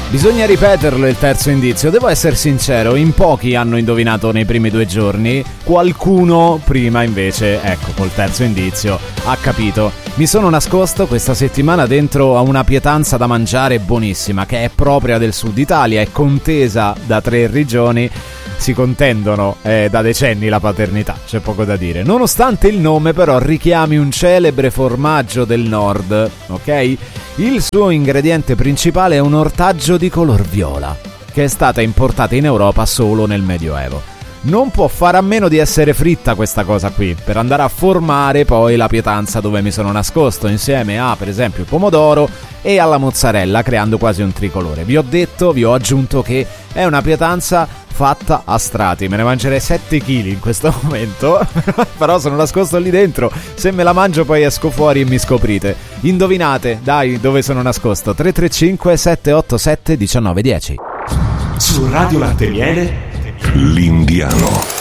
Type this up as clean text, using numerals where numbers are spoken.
Bisogna ripeterlo il terzo indizio, devo essere sincero, in pochi hanno indovinato nei primi 2 giorni, qualcuno prima invece, ecco, col terzo indizio, ha capito. Mi sono nascosto questa settimana dentro a una pietanza da mangiare buonissima, che è propria del sud Italia, è contesa da 3 regioni, si contendono da decenni la paternità, c'è poco da dire. Nonostante il nome però richiami un celebre formaggio del nord, ok? Il suo ingrediente principale è un ortaggio di color viola, che è stata importata in Europa solo nel Medioevo. Non può fare a meno di essere fritta questa cosa qui, per andare a formare poi la pietanza dove mi sono nascosto, insieme a, per esempio, il pomodoro e alla mozzarella, creando quasi un tricolore. Vi ho aggiunto che è una pietanza fatta a strati, me ne mangerei 7 kg in questo momento, però sono nascosto lì dentro, se me la mangio poi esco fuori e mi scoprite. Indovinate, dai, dove sono nascosto? 335 787 1910. Su Radio Latte e Miele, L'Indiano.